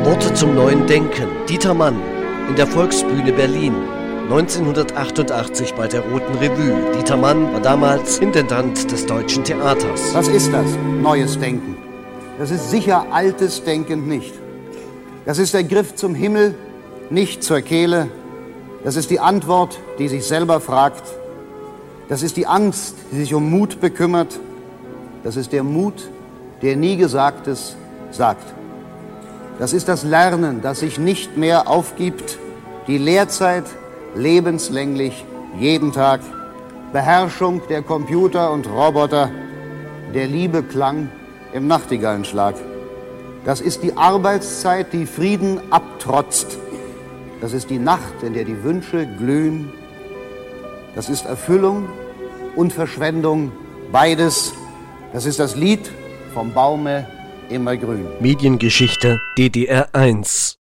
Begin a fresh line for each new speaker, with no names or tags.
Orte zum neuen Denken. Dieter Mann in der Volksbühne Berlin. 1988 bei der Roten Revue. Dieter Mann war damals Intendant des Deutschen Theaters.
Was ist das? Neues Denken. Das ist sicher altes Denken nicht. Das ist der Griff zum Himmel, nicht zur Kehle. Das ist die Antwort, die sich selber fragt. Das ist die Angst, die sich um Mut bekümmert. Das ist der Mut, der nie Gesagtes sagt. Das ist das Lernen, das sich nicht mehr aufgibt. Die Lehrzeit lebenslänglich, jeden Tag. Beherrschung der Computer und Roboter. Der Liebe Klang im Nachtigallenschlag. Das ist die Arbeitszeit, die Frieden abtrotzt. Das ist die Nacht, in der die Wünsche glühen. Das ist Erfüllung und Verschwendung, beides. Das ist das Lied vom Baume immer grün.
Mediengeschichte DDR 1.